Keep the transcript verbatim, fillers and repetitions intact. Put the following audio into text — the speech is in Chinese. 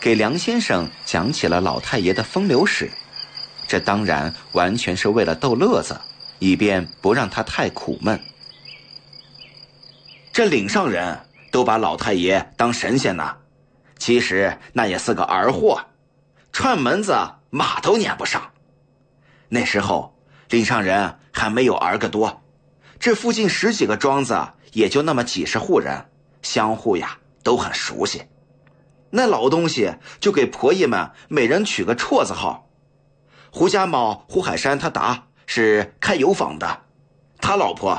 给梁先生讲起了老太爷的风流史。这当然完全是为了逗乐子，以便不让他太苦闷。 这岭上人都把老太爷当神仙呢，其实那也是个儿货，串门子马都撵不上。那时候岭上人还没有儿个多，这附近十几个庄子也就那么几十户人，相互呀都很熟悉。那老东西就给婆姨们每人取个绰子号。胡家茂胡海山他达是开油坊的，他老婆